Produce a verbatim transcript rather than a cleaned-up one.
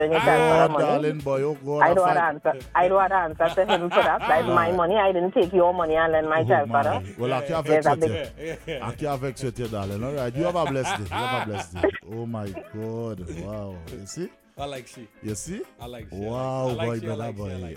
When you Oh, transfer the money. darling boy, oh God. I don't want to answer. I don't want to answer to him for that. That's my money. I didn't take your money and lend my Oh, child for my. that. Well, I can't There's vex a with big- you. I can't vex with you, darling. All right. You have a blessed day. You have a blessed day. Oh, my God. Wow. You see? I like she. You see? I like she. Wow, I like boy, she, I better like she, I boy. like